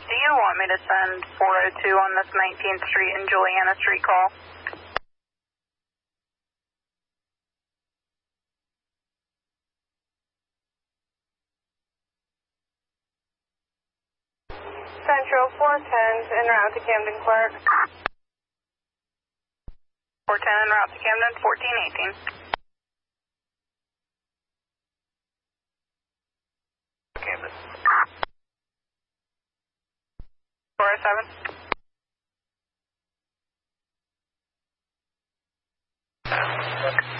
do you want me to send 402 on this 19th Street and Juliana Street call? Central 410 en route to Camden Clark. 410 en route to Camden, 1418. Camden. 407.